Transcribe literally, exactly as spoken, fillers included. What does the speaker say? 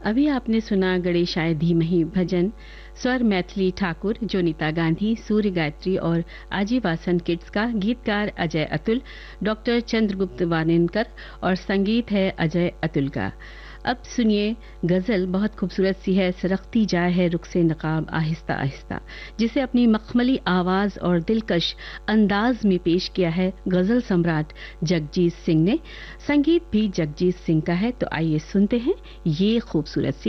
अभी आपने सुना गणेशाय धीमहि भजन स्वर मैथिली ठाकुर, जोनीता गांधी, सूर्य गायत्री और आजीवासन किड्स का। गीतकार अजय अतुल, डॉक्टर चंद्रगुप्त वानेनकर और संगीत है अजय अतुल का। अब सुनिए गजल, बहुत खूबसूरत सी है। सरकती जाए है रुख से नकाब आहिस्ता आहिस्ता, जिसे अपनी मखमली आवाज और दिलकश अंदाज में पेश किया है गजल सम्राट जगजीत सिंह ने। संगीत भी जगजीत सिंह का है। तो आइए सुनते हैं ये खूबसूरत सी